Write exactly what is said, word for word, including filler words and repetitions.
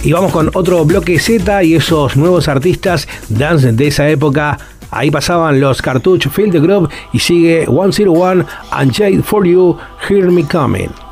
Y vamos con otro bloque Z y esos nuevos artistas dance de esa época. Ahí pasaban los Cartouche Field the Group y sigue ciento uno and Jade for You, Hear Me Coming.